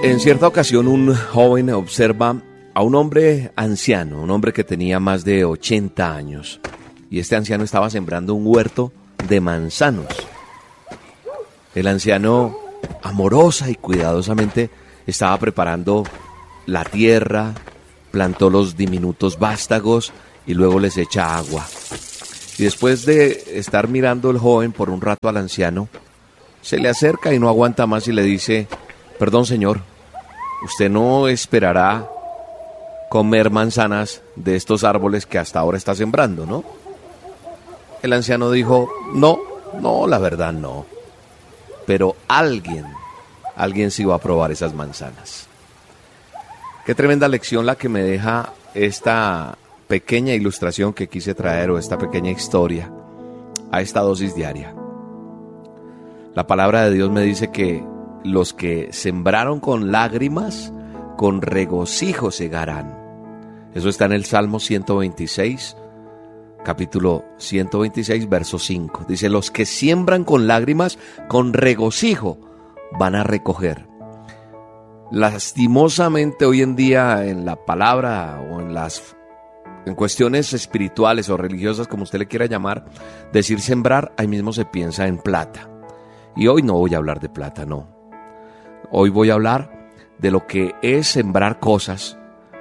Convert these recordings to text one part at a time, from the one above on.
En cierta ocasión un joven observa a un hombre anciano, un hombre que tenía más de 80 años. Y este anciano estaba sembrando un huerto de manzanos. El anciano, amorosa y cuidadosamente, estaba preparando la tierra, plantó los diminutos vástagos y luego les echa agua. Y después de estar mirando el joven por un rato al anciano, se le acerca y no aguanta más y le dice: perdón, señor, usted no esperará comer manzanas de estos árboles que hasta ahora está sembrando, ¿no? El anciano dijo: no, la verdad no. Pero alguien sí va a probar esas manzanas. Qué tremenda lección la que me deja esta pequeña ilustración que quise traer, o esta pequeña historia, a esta dosis diaria. La palabra de Dios me dice que los que sembraron con lágrimas, con regocijo segarán. Eso está en el Salmo 126, capítulo 126, verso 5. Dice: los que siembran con lágrimas, con regocijo van a recoger. Lastimosamente hoy en día en la palabra o en cuestiones espirituales o religiosas, como usted le quiera llamar, decir sembrar, ahí mismo se piensa en plata. Y hoy no voy a hablar de plata, no. Hoy voy a hablar de lo que es sembrar cosas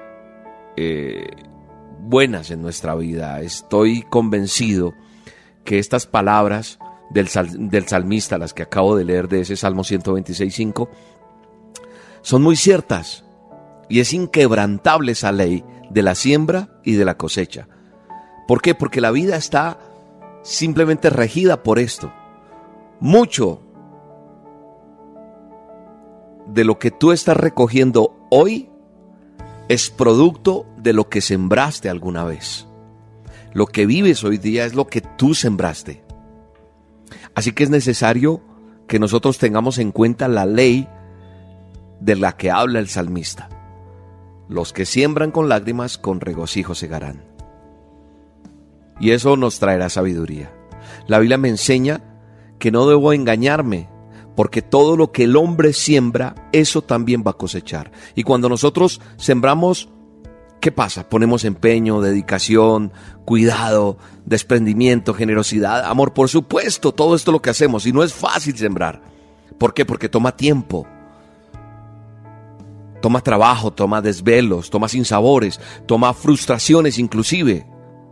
buenas en nuestra vida. Estoy convencido que estas palabras del salmista, las que acabo de leer de ese Salmo 126:5, son muy ciertas, y es inquebrantable esa ley de la siembra y de la cosecha. ¿Por qué? Porque la vida está simplemente regida por esto. Mucho de lo que tú estás recogiendo hoy es producto de lo que sembraste alguna vez. Lo que vives hoy día es lo que tú sembraste. Así que es necesario que nosotros tengamos en cuenta la ley de la que habla el salmista. Los que siembran con lágrimas, con regocijo segarán. Y eso nos traerá sabiduría. La Biblia me enseña que no debo engañarme, porque todo lo que el hombre siembra, eso también va a cosechar. Y cuando nosotros sembramos, ¿qué pasa? Ponemos empeño, dedicación, cuidado, desprendimiento, generosidad, amor, por supuesto, todo esto es lo que hacemos. Y no es fácil sembrar. ¿Por qué? Porque toma tiempo. Toma trabajo, toma desvelos, toma sinsabores, toma frustraciones inclusive.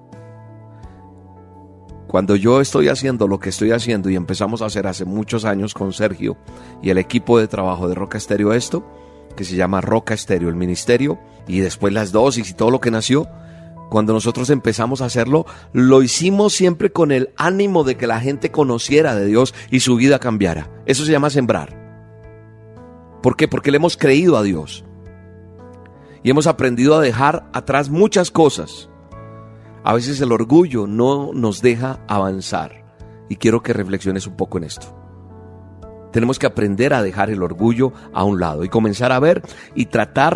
Cuando yo estoy haciendo lo que estoy haciendo, y empezamos a hacer hace muchos años con Sergio y el equipo de trabajo de Roca Estéreo, esto que se llama Roca Estéreo, el ministerio, y después las dosis y todo lo que nació, cuando nosotros empezamos a hacerlo, lo hicimos siempre con el ánimo de que la gente conociera de Dios y su vida cambiara. Eso se llama sembrar. ¿Por qué? Porque le hemos creído a Dios y hemos aprendido a dejar atrás muchas cosas. A veces el orgullo no nos deja avanzar, y quiero que reflexiones un poco en esto. Tenemos que aprender a dejar el orgullo a un lado y comenzar a ver y tratar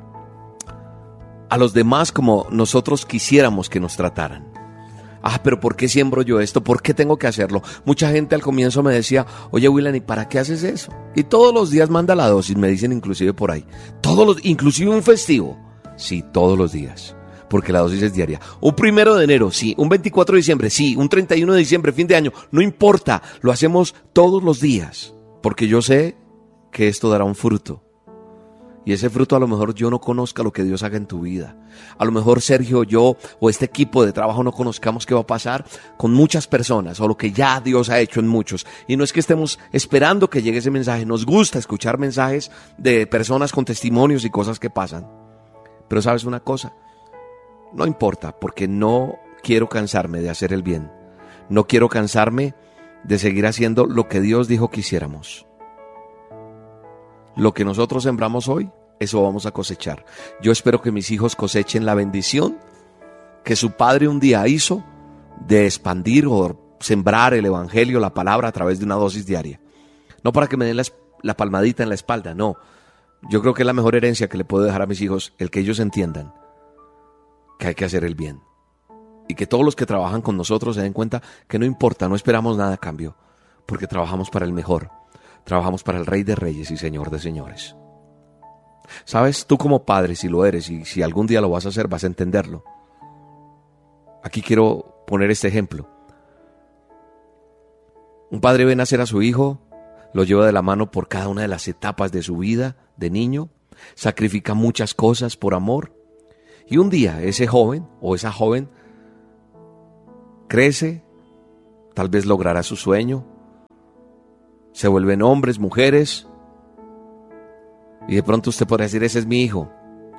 a los demás como nosotros quisiéramos que nos trataran. Pero ¿por qué siembro yo esto? ¿Por qué tengo que hacerlo? Mucha gente al comienzo me decía: oye, William, ¿y para qué haces eso? Y todos los días manda la dosis, me dicen inclusive por ahí. Inclusive un festivo. Sí, todos los días, porque la dosis es diaria. Un 1 de enero, sí. Un 24 de diciembre, sí. Un 31 de diciembre, fin de año. No importa, lo hacemos todos los días, porque yo sé que esto dará un fruto. Y ese fruto a lo mejor yo no conozca lo que Dios haga en tu vida. A lo mejor Sergio, yo o este equipo de trabajo no conozcamos qué va a pasar con muchas personas o lo que ya Dios ha hecho en muchos. Y no es que estemos esperando que llegue ese mensaje. Nos gusta escuchar mensajes de personas con testimonios y cosas que pasan. Pero ¿sabes una cosa? No importa, porque no quiero cansarme de hacer el bien. No quiero cansarme de seguir haciendo lo que Dios dijo que hiciéramos. Lo que nosotros sembramos hoy, eso vamos a cosechar. Yo espero que mis hijos cosechen la bendición que su padre un día hizo de expandir o sembrar el evangelio, la palabra, a través de una dosis diaria. No para que me den la palmadita en la espalda, no. Yo creo que es la mejor herencia que le puedo dejar a mis hijos, el que ellos entiendan que hay que hacer el bien. Y que todos los que trabajan con nosotros se den cuenta que no importa, no esperamos nada a cambio, porque trabajamos para el mejor. Trabajamos para el Rey de Reyes y Señor de Señores. Sabes, tú como padre, si lo eres y si algún día lo vas a hacer, vas a entenderlo. Aquí quiero poner este ejemplo. Un padre ve nacer a su hijo, lo lleva de la mano por cada una de las etapas de su vida de niño, sacrifica muchas cosas por amor, y un día ese joven o esa joven crece, tal vez logrará su sueño, se vuelven hombres, mujeres, y de pronto usted podrá decir, ese es mi hijo.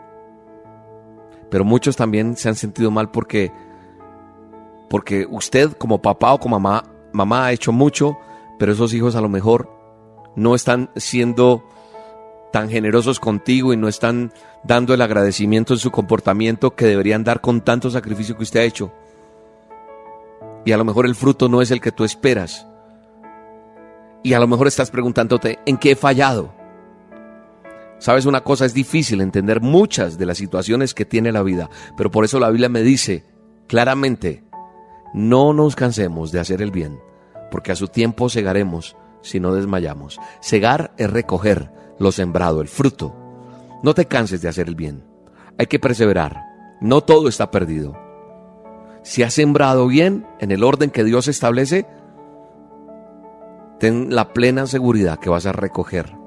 Pero muchos también se han sentido mal porque usted como papá o como mamá ha hecho mucho, pero esos hijos a lo mejor no están siendo tan generosos contigo y no están dando el agradecimiento en su comportamiento que deberían dar con tanto sacrificio que usted ha hecho. Y a lo mejor el fruto no es el que tú esperas. Y a lo mejor estás preguntándote, ¿en qué he fallado? Sabes una cosa, es difícil entender muchas de las situaciones que tiene la vida, pero por eso la Biblia me dice claramente, no nos cansemos de hacer el bien, porque a su tiempo segaremos si no desmayamos. Segar es recoger lo sembrado, el fruto. No te canses de hacer el bien. Hay que perseverar. No todo está perdido. Si has sembrado bien en el orden que Dios establece, ten la plena seguridad que vas a recoger